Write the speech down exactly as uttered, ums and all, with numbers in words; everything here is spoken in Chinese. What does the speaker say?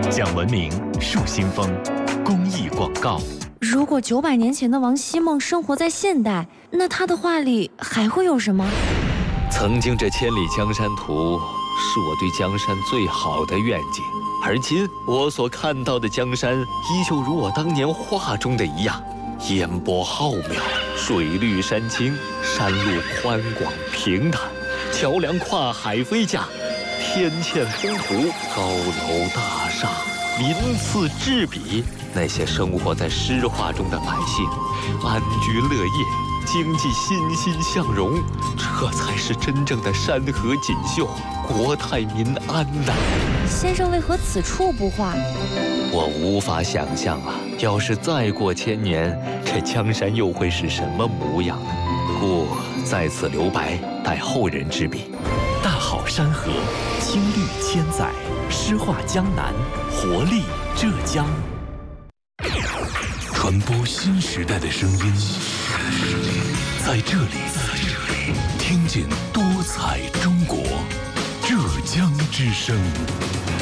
讲文明树新风，公益广告。 如果九百年前的王希孟生活在现代，那他的画里还会有什么？ 曾经这千里江山图是我对江山最好的愿景，而今我所看到的江山依旧如我当年画中的一样，烟波浩渺，水绿山青，山路宽广平坦，桥梁跨海飞架，天堑风途，高楼大厦，鳞次栉比。那些生活在诗画中的百姓，安居乐业，经济欣欣向荣，这才是真正的山河锦绣，国泰民安呐！ 先生为何此处不画？ 我无法想象啊，要是再过千年，这江山又会是什么模样呢？故在此留白，待后人之笔。 大好山河，青绿千载，诗画江南，活力浙江。传播新时代的声音，在这里，听见多彩中国，浙江之声。